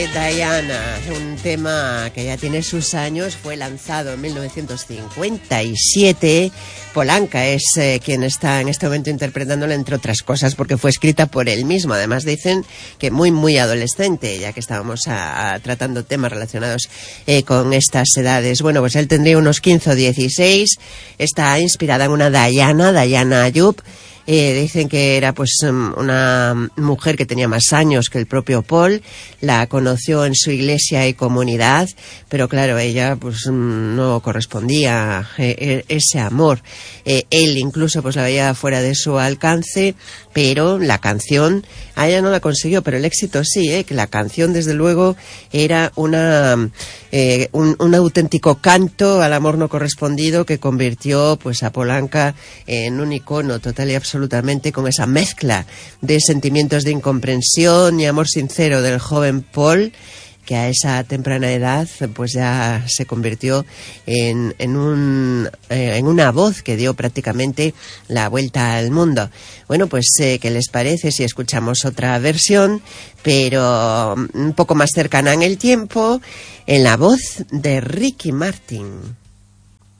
Diana, un tema que ya tiene sus años, fue lanzado en 1957. Polanka es quien está en este momento interpretándola, entre otras cosas, porque fue escrita por él mismo. Además dicen que muy adolescente, ya que estábamos tratando temas relacionados con estas edades. Bueno, pues él tendría unos 15 o 16, está inspirada en una Diana Ayub. Dicen que era pues una mujer que tenía más años que el propio Paul, la conoció en su iglesia y comunidad, pero claro, ella pues no correspondía ese amor. Él incluso pues la veía fuera de su alcance, pero la canción, a ella no la consiguió, pero el éxito sí, que la canción desde luego era un auténtico canto al amor no correspondido que convirtió pues a Polanka en un icono total y absolutamente, con esa mezcla de sentimientos de incomprensión y amor sincero del joven Paul, que a esa temprana edad pues ya se convirtió en una voz que dio prácticamente la vuelta al mundo. Bueno, pues ¿qué les parece si escuchamos otra versión, pero un poco más cercana en el tiempo, en la voz de Ricky Martin?